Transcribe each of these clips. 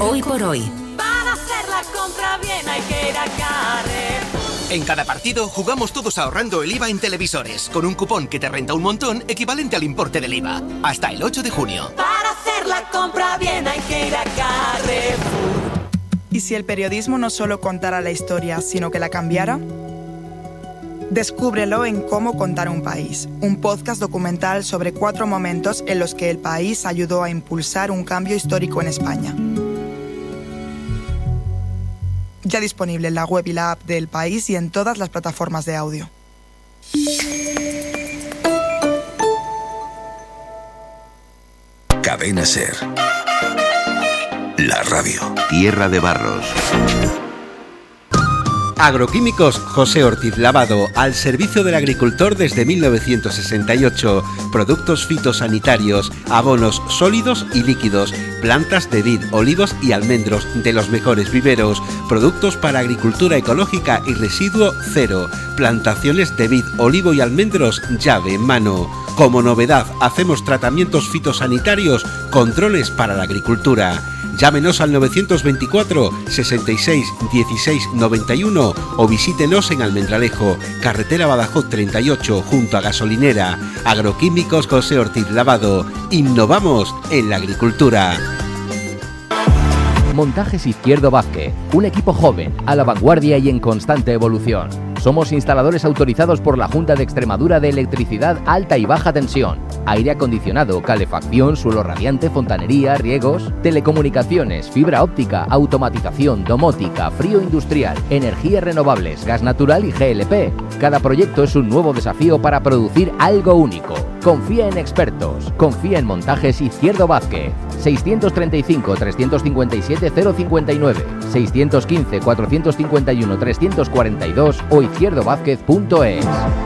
Hoy por hoy. Para hacer la compra bien hay que ir a Carrefour. En cada partido jugamos todos ahorrando el IVA en televisores, con un cupón que te renta un montón equivalente al importe del IVA. Hasta el 8 de junio. Para hacer la compra bien hay que ir a Carrefour. ¿Y si el periodismo no solo contara la historia, sino que la cambiara? Descúbrelo en Cómo contar un país, un podcast documental sobre 4 momentos en los que el país ayudó a impulsar un cambio histórico en España. Ya disponible en la web y la app de El País y en todas las plataformas de audio. Cadena SER. La radio. Tierra de Barros. Agroquímicos José Ortiz Lavado, al servicio del agricultor desde 1968. Productos fitosanitarios, abonos sólidos y líquidos, plantas de vid, olivos y almendros de los mejores viveros, productos para agricultura ecológica y residuo cero, plantaciones de vid, olivo y almendros llave en mano. Como novedad, hacemos tratamientos fitosanitarios, controles para la agricultura. Llámenos al 924 66 16 91 o visítenos en Almendralejo, carretera Badajoz 38, junto a gasolinera. Agroquímicos José Ortiz Lavado. Innovamos en la agricultura. Montajes Izquierdo Vázquez, un equipo joven, a la vanguardia y en constante evolución. Somos instaladores autorizados por la Junta de Extremadura de electricidad alta y baja tensión, aire acondicionado, calefacción, suelo radiante, fontanería, riegos, telecomunicaciones, fibra óptica, automatización, domótica, frío industrial, energías renovables, gas natural y GLP. Cada proyecto es un nuevo desafío para producir algo único. Confía en expertos, confía en Montajes Izquierdo Vázquez. 635 357 059, 615 451 342 o izquierdovázquez.es.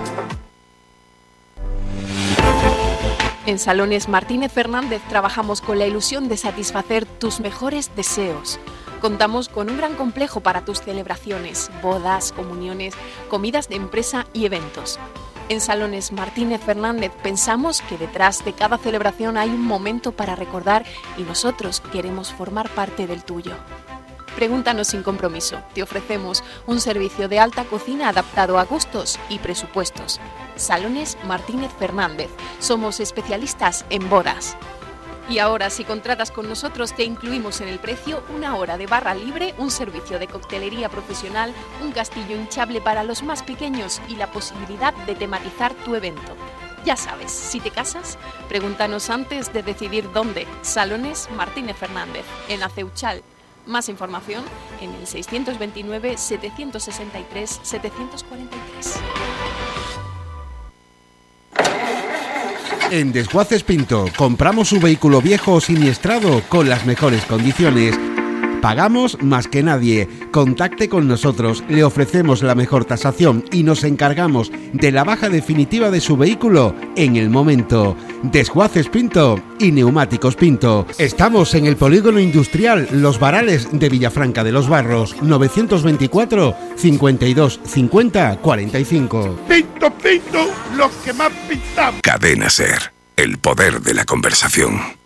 En Salones Martínez Fernández trabajamos con la ilusión de satisfacer tus mejores deseos. Contamos con un gran complejo para tus celebraciones, bodas, comuniones, comidas de empresa y eventos. En Salones Martínez Fernández pensamos que detrás de cada celebración hay un momento para recordar y nosotros queremos formar parte del tuyo. Pregúntanos sin compromiso. Te ofrecemos un servicio de alta cocina adaptado a gustos y presupuestos. Salones Martínez Fernández. Somos especialistas en bodas. Y ahora, si contratas con nosotros, te incluimos en el precio 1 hora de barra libre, un servicio de coctelería profesional, un castillo hinchable para los más pequeños y la posibilidad de tematizar tu evento. Ya sabes, si te casas, pregúntanos antes de decidir dónde. Salones Martínez Fernández, en Aceuchal. Más información en el 629 763 743. En Desguaces Pinto, compramos su vehículo viejo o siniestrado con las mejores condiciones. Pagamos más que nadie. Contacte con nosotros, le ofrecemos la mejor tasación y nos encargamos de la baja definitiva de su vehículo en el momento. Desguaces Pinto y Neumáticos Pinto. Estamos en el Polígono Industrial Los Varales de Villafranca de los Barros, 924 52 50 45. Pinto, pinto, los que más pintamos. Cadena SER, el poder de la conversación.